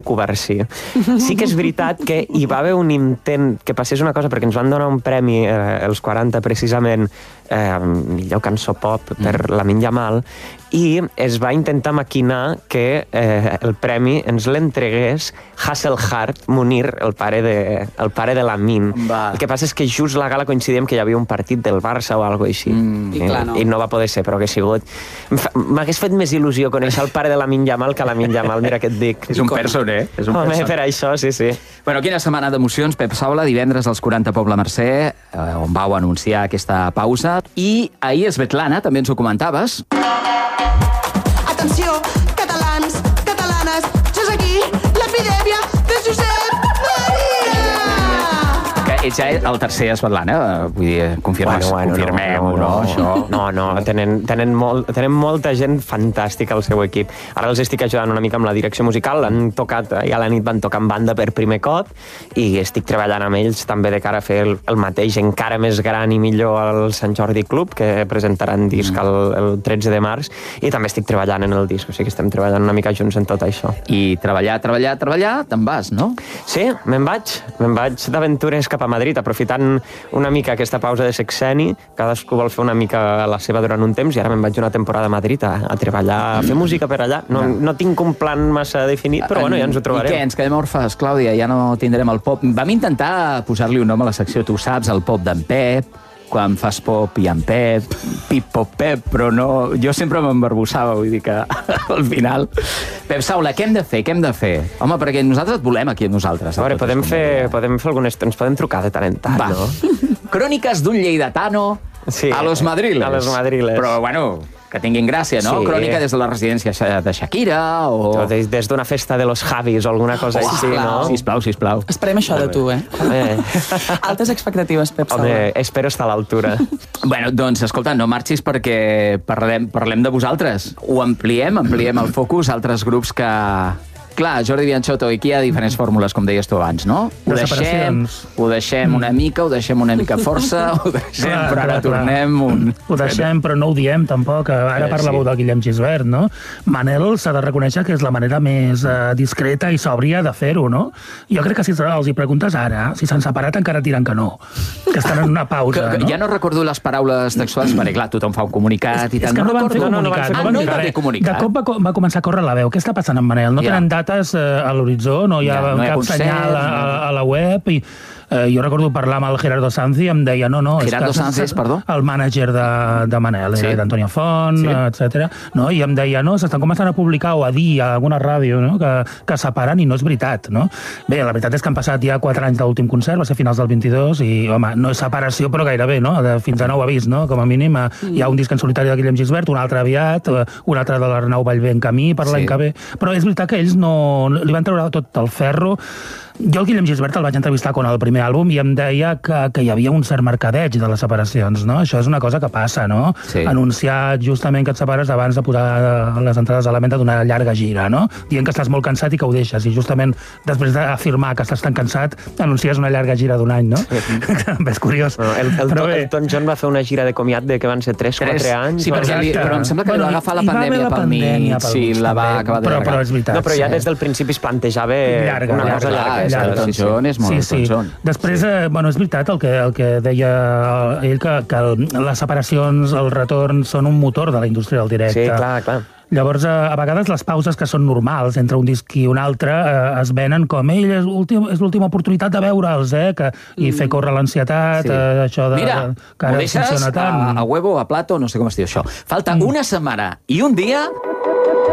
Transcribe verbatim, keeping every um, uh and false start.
Covarsí. Sí que és veritat que hi va haver un intent que passés una cosa, perquè ens van donar un premi, eh, els quaranta precisament, eh, millor cançó pop per mm. Lamin Yamal, i es va intentar maquinar que eh, el premi ens l'entregués Hasselhart Munir, el pare de, el pare de Lamin. Va. El que passa és que just la gala coincidíem que hi havia un partit del Barça o alguna cosa així. Mm. I, clar, no. I no va poder ser, però que ha sigut... M'hagués fet més il·lusió conèixer el pare de Lamin Yamal que Lamin Yamal, mira què et dic. És un person, eh? És un Home, person. Per això, sí, sí. Bueno, quina setmana d'emocions, Pep Saula, divendres als quaranta Pobla Mercè, eh, on vau anunciar aquesta pausa, i ahir a Svetlana, també ens ho comentaves. Atenció, catalans, catalanes, sos aquí, l'epidèmia de Josep Maria! Que ets ja el tercer a Svetlana, vull dir, confirmes, bueno, bueno, confirmem-ho, no, no, no, això? No, no, tenen, tenen, molt, tenen molta gent fantàstica al seu equip. Ara els estic ajudant una mica amb la direcció musical, han tocat, ja a la nit van tocar en banda per primer cop, i estic treballant amb ells també de cara a fer el, el mateix, encara més gran i millor al Sant Jordi Club, que presentaran disc mm. el, el tretze de març, i també estic treballant en el disc, o sigui que estem treballant una mica junts en tot això. I treballar, treballar, treballar, te'n vas, no? Sí, me'n vaig, me'n vaig d'aventures cap a Madrid, aprofitant una mica aquesta pausa de sexeni, cadascú vol fer una mica la seva durant un temps, i ara me'n vaig una temporada a Madrid a, a treballar, a fer música per allà. No, no tinc un plan massa definit, però bueno, ja ens ho trobarem. I què, ens quedem orfes, Clàudia? Ja no tindrem el pop. Vam intentar posar-li un nom a la secció, tu saps, el pop d'en Pep, quan fas pop i en Pep, pip pop Pep, però no... Jo sempre m'embarbussava, vull dir que al final... Pep Saula, què hem de fer? Què hem de fer? Home, perquè nosaltres et volem aquí a nosaltres. A veure, podem fer, podem fer algunes... Ens podem trucar de tant en tant, Va. no? Cròniques d'un lleidatano sí, a los Madriles. A los Madriles. Però, bueno... que tinguin gràcia, no? Sí. Crònica des de la residència de Shakira o... o des, des d'una festa de los Javis o alguna cosa oh, així, no? Sisplau, sisplau. Esperem això de tu, eh? eh. Altes expectatives, Pep Saula. Home, espero estar a l'altura. Bueno, doncs, escolta, no marxis perquè parlem, parlem de vosaltres. Ho ampliem, ampliem el focus a altres grups que... Clar, Jordi Bianchotto, aquí hi ha diferents fórmules, com deies tu abans, no? Ho deixem, ho deixem una mica, ho deixem una mica força, ho deixem, clar, però ara clar, tornem un... Ho deixem, però no ho diem, tampoc. Ara parlàveu sí. del Guillem Gisbert, no? Manel s'ha de reconèixer que és la manera més uh, discreta i sòbria de fer-ho, no? Jo crec que si els hi preguntes ara, si s'han separat encara diran que no, que estan en una pausa, que, no? Ja no recordo les paraules textuals, perquè clar, tothom fa un comunicat i tant. És que no, no van fer comunicat. Ah, no va fer comunicat. De cop va, va començar a córrer la veu. Què està passant amb Manel? No ja. tenen data a l'horitzó, no hi ha ja, no cap consens, senyal a, a, a la web i eh, jo recordo parlar amb el Gerardo Sanz i em deia no, no... Gerardo és que, Sanz és, perdó? El mànager de, de Manel, sí. d'Antonia Font, sí. etcètera. No? I em deia, no, s'estan començant a publicar o a dir a alguna ràdio no? que, que separen i no és veritat, no? Bé, la veritat és que han passat ja quatre anys de l'últim concert, va ser finals del vint-i-dos i, home, no és separació, però gairebé, no? De, fins a nou avís, no? Com a mínim. Mm. Hi ha un disc en solitari de Guillem Gisbert, un altre aviat, un altre de l'Arnau Ballbé en camí per l'any sí. que ve. Però és veritat que ells no... li van treure tot el ferro. Jo el Guillem Gisbert el vaig entrevistar quan el primer àlbum i em deia que, que hi havia un cert mercadeig de les separacions, no? Això és una cosa que passa, no? Sí. Anunciar justament que et separes abans de posar les entrades a la venda d'una llarga gira, no? Dient que estàs molt cansat i que ho deixes, i justament després d'afirmar que estàs tan cansat, anuncies una llarga gira d'un any, no? Sí. És curiós. No, el, el, el Elton John va fer una gira de comiat de que van ser tres quatre anys. Sí, perquè li, però em sembla que bueno, li va agafar la pandèmia pel mig. Sí, la va acabar de però, però és veritat. No, però ja des del principi es plantejava llarga, una llarga, cosa llarga. Elton John és molt sí, sí. Elton John. Després, eh, bueno, és veritat el que, el que deia ell, que, que les separacions, el retorn, són un motor de la indústria del directe. Sí, clar, clar. Llavors, a vegades les pauses que són normals entre un disc i un altre eh, es venen com ell és l'última oportunitat de veure'ls, eh? Que, i fer córrer l'ansietat, sí. eh, això de... Mira, que ara ho deixes funciona tant. A, a huevo, a plato, no sé com es diu això. Falta mm. una setmana i un dia